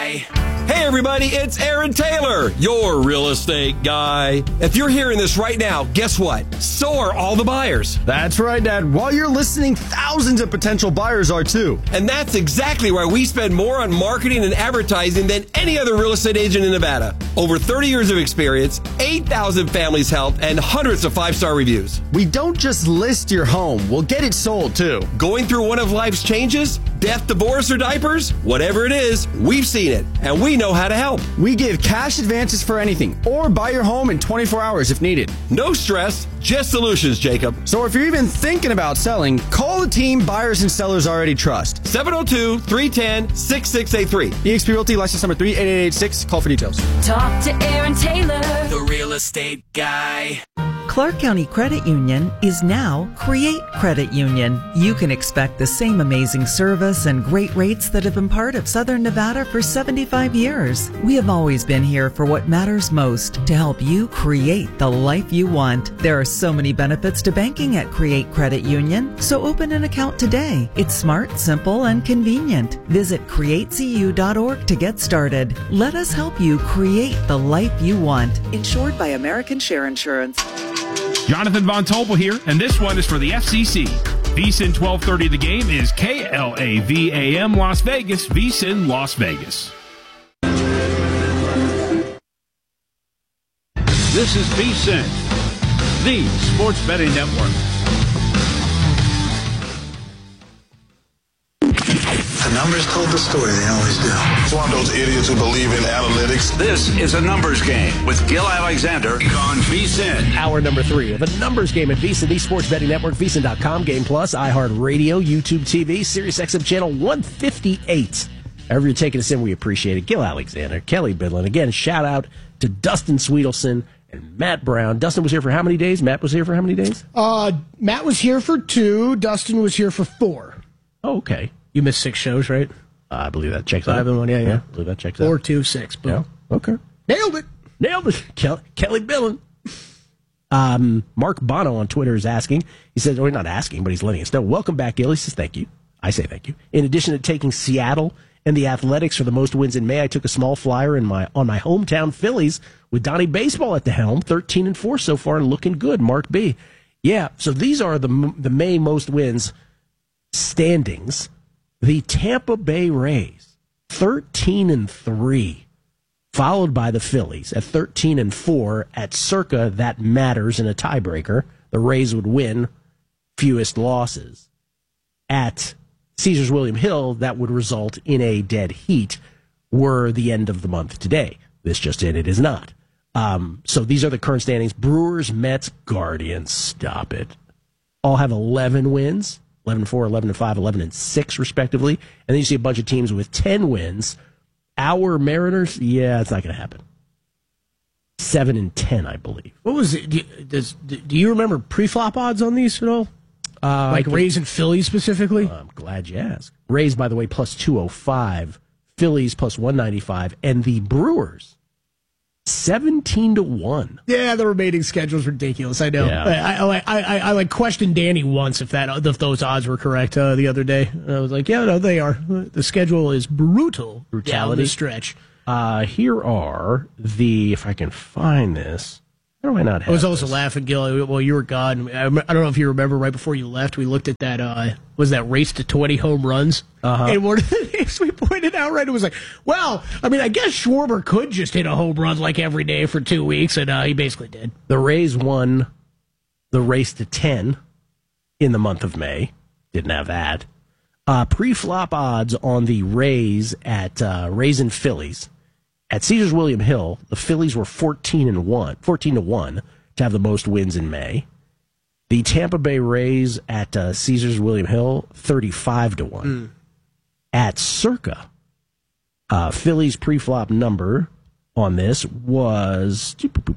guy. Hey everybody, it's Aaron Taylor, your real estate guy. If you're hearing this right now, guess what? So are all the buyers. That's right, Dad. While you're listening, thousands of potential buyers are too. And that's exactly why we spend more on marketing and advertising than any other real estate agent in Nevada. Over 30 years of experience, 8,000 families helped, and hundreds of 5-star reviews. We don't just list your home, we'll get it sold too. Going through one of life's changes? Death, divorce, or diapers? Whatever it is, we've seen it, and we know how to help. We give cash advances for anything, or buy your home in 24 hours if needed. No stress, just solutions, Jacob. So if you're even thinking about selling, call the team buyers and sellers already trust. 702-310-6683. eXp Realty, license number 38886. Call for details. Talk to Aaron Taylor, The real estate guy. Clark County Credit Union is now Create Credit Union. You can expect the same amazing service and great rates that have been part of Southern Nevada for 75 years. We have always been here for what matters most, to help you create the life you want. There are so many benefits to banking at Create Credit Union, so open an account today. It's smart, simple, and convenient. Visit createcu.org to get started. Let us help you create the life you want. Insured by American Share Insurance. Jonathan Von Tobel here, and this one is for the FCC. VSiN 1230 The Game is KLAVAM Las Vegas, VSiN Las Vegas. This is VSiN, the sports betting network. The numbers told the story, they always do. It's one of those idiots who believe in analytics. This is a numbers game with Gil Alexander on VSiN. Hour number 3 of a numbers game at VSiN, the sports betting network, VSiN.com, Game Plus, iHeartRadio, YouTube TV, SiriusXM channel 158. However you're taking us in, we appreciate it. Gil Alexander, Kelly Bidlin. Again, shout out to Dustin Sweetelson and Matt Brown. Dustin was here for how many days? Matt was here for how many days? Matt was here for 2. Dustin was here for 4. Oh, okay. You missed 6 shows, right? I believe that checks out. 5 and 1, yeah. I believe that checks out. 4, 2, 6. Boom. Yeah. Okay. Nailed it. Kelly Bidlin. Mark Bono on Twitter is asking. He says, or not asking, but he's letting us know. Welcome back, Gil. He says, thank you. I say thank you. In addition to taking Seattle and the Athletics for the most wins in May, I took a small flyer on my hometown Phillies with Donnie Baseball at the helm. 13-4 so far and looking good. Mark B. Yeah, so these are the May most wins standings. The Tampa Bay Rays, 13-3, followed by the Phillies at 13-4. At Circa, that matters in a tiebreaker. The Rays would win, fewest losses. At Caesars William Hill, that would result in a dead heat were the end of the month today. This just in, it is not. So these are the current standings. Brewers, Mets, Guardians, stop it. All have 11 wins. 11-4, 11-5, 11-6, respectively. And then you see a bunch of teams with 10 wins. Our Mariners, yeah, it's not going to happen. 7-10, I believe. What was it? Do you remember pre-flop odds on these at all? Like Rays and Phillies specifically? I'm glad you asked. Rays, by the way, plus 205. Phillies plus 195. And the Brewers, 17-1. Yeah, the remaining schedule's ridiculous. I know. Yeah. I questioned Danny once if those odds were correct the other day. I was like, yeah, no, they are. The schedule is brutal. Brutality. Down the stretch. Here are if I can find this. How do I not have I was also this? laughing, Gil, while you were gone. I don't know if you remember, right before you left, we looked at that, race to 20 home runs? Uh-huh. And one of the names we pointed out, right, it was like, well, I mean, I guess Schwarber could just hit a home run like every day for 2 weeks, and he basically did. The Rays won the race to 10 in the month of May. Didn't have that. Pre-flop odds on the Rays at Rays and Phillies. At Caesars William Hill, the Phillies were 14-1 to have the most wins in May. The Tampa Bay Rays at Caesars William Hill, 35-1. At Circa, Phillies pre-flop number on this was...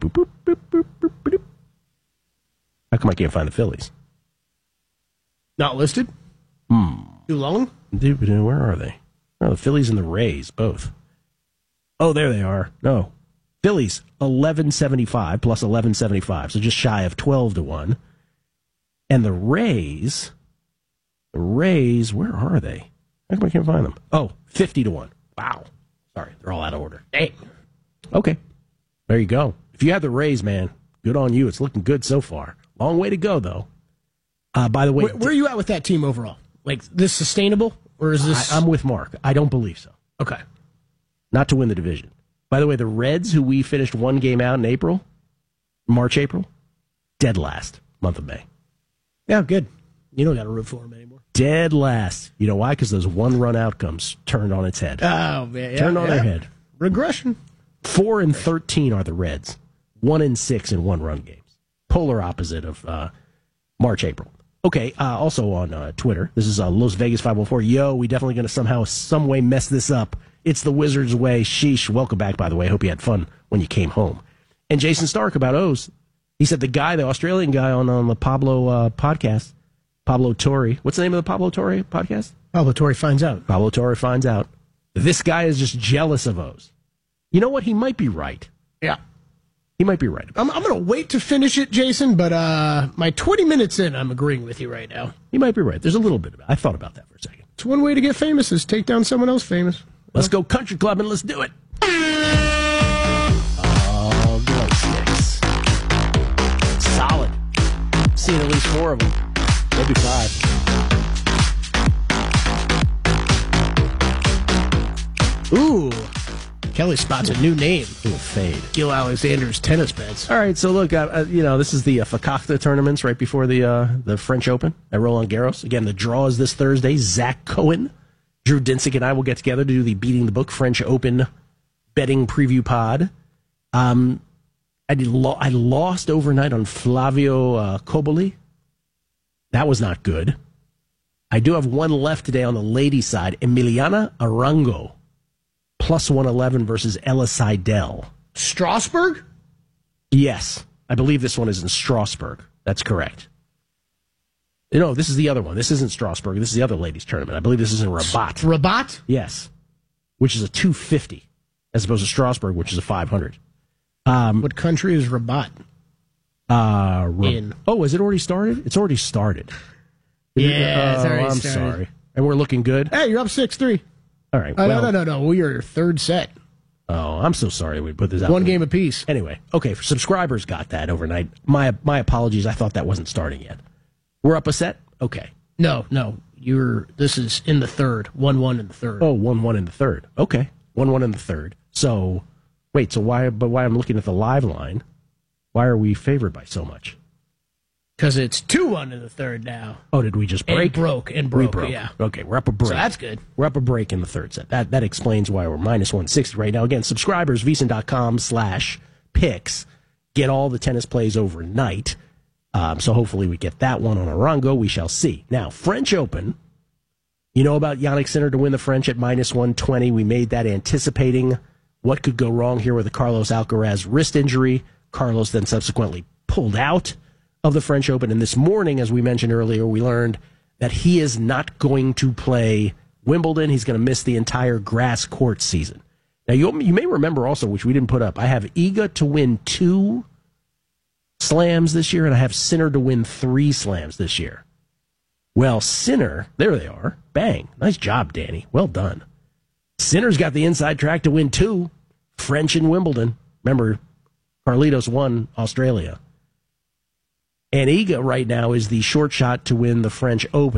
How come I can't find the Phillies? Not listed? Too long? Where are they? Oh, the Phillies and the Rays, both. Oh, there they are. No. Phillies, 1175 plus 1175, so just shy of 12-1. And the Rays, where are they? How come I can't find them? Oh, 50-1. Wow. Sorry, they're all out of order. Dang. Okay. There you go. If you have the Rays, man, good on you. It's looking good so far. Long way to go, though. By the way, where are you at with that team overall? Like, this sustainable, or is this? I'm with Mark. I don't believe so. Okay. Not to win the division. By the way, the Reds, who we finished one game out in March, April, dead last month of May. Yeah, good. You don't got to root for them anymore. Dead last. You know why? Because those one-run outcomes turned on its head. Oh, man. Yeah, turned on their head. Regression. 4-13 are the Reds. 1-6 in one-run games. Polar opposite of March, April. Okay, also on Twitter, this is Las Vegas 514. Yo, we definitely going to somehow, some way mess this up. It's the Wizards way. Sheesh. Welcome back, by the way. Hope you had fun when you came home. And Jason Stark about O's. He said the Australian guy on the Pablo podcast, Pablo Torre. What's the name of the Pablo Torre podcast? Pablo Torre Finds Out. Pablo Torre Finds Out. This guy is just jealous of O's. You know what? He might be right. Yeah. He might be right. I'm going to wait to finish it, Jason, but my 20 minutes in, I'm agreeing with you right now. He might be right. There's a little bit of it. I thought about that for a second. It's one way to get famous is take down someone else famous. Let's go country club and let's do it. Oh, glow sticks. Solid. Seen at least 4 of them. Maybe 5. Ooh. Kelly spots a new name. It'll fade. Gil Alexander's tennis bets. All right, so look, this is the Fakakta tournaments right before the French Open at Roland Garros. Again, the draw is this Thursday. Zach Cohen, Drew Dinsick, and I will get together to do the Beating the Book French Open betting preview pod. I lost overnight on Flavio Koboli. That was not good. I do have one left today on the ladies' side. Emiliana Arango. Plus 111 versus Ella Seidel. Strasbourg? Yes. I believe this one is in Strasbourg. That's correct. No, this is the other one. This isn't Strasbourg. This is the other ladies' tournament. I believe this is in Rabat. Rabat? Yes. Which is a 250 as opposed to Strasbourg, which is a 500. What country is Rabat? In. Oh, has it already started? It's already started. Yeah, it's already started. I'm sorry. And we're looking good? Hey, you're up 6-3. All right. No. We are your third set. Oh, I'm so sorry we put this out. One game apiece. Anyway, okay, subscribers got that overnight. My apologies. I thought that wasn't starting yet. We're up a set? Okay. No. This is in the third. 1-1 in the third. Oh, 1-1 in the third. Okay. 1-1 in the third. So, wait, why I'm looking at the live line, why are we favored by so much? Because it's 2-1 in the third now. Oh, did we just break? And broke, yeah. Okay, we're up a break. So that's good. We're up a break in the third set. That explains why we're minus 160 right now. Again, subscribers, VSiN.com/picks. Get all the tennis plays overnight. So hopefully we get that one on Arango. We shall see. Now, French Open. You know about Jannik Sinner to win the French at minus 120. We made that anticipating what could go wrong here with the Carlos Alcaraz wrist injury. Carlos then subsequently pulled out of the French Open. And this morning, as we mentioned earlier, we learned that he is not going to play Wimbledon. He's going to miss the entire grass court season. Now, you may remember also, which we didn't put up, I have Iga to win 2 slams this year, and I have Sinner to win 3 slams this year. Well, Sinner, there they are. Bang. Nice job, Danny. Well done. Sinner's got the inside track to win 2, French and Wimbledon. Remember, Carlitos won Australia. And Iga right now is the short shot to win the French Open.